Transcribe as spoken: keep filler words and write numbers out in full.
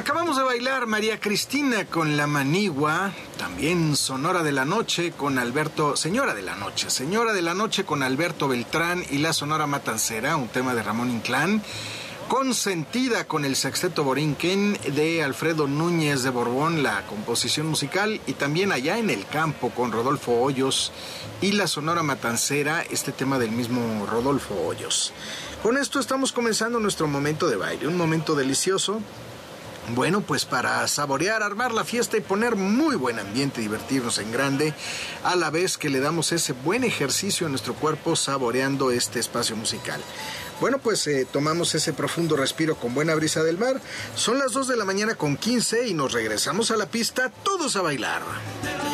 Acabamos de bailar María Cristina con La Manigua, también Sonora de la Noche con Alberto, Señora de la Noche, Señora de la Noche con Alberto Beltrán y la Sonora Matancera, un tema de Ramón Inclán. Consentida con el Sexteto Borinquen de Alfredo Núñez de Borbón, la composición musical, y también Allá en el Campo con Rodolfo Hoyos y la Sonora Matancera, este tema del mismo Rodolfo Hoyos. Con esto estamos comenzando nuestro momento de baile, un momento delicioso. Bueno, pues para saborear, armar la fiesta y poner muy buen ambiente, divertirnos en grande, a la vez que le damos ese buen ejercicio a nuestro cuerpo saboreando este espacio musical. Bueno, pues eh, tomamos ese profundo respiro con buena brisa del mar. Son las dos de la mañana con quince y nos regresamos a la pista, todos a bailar.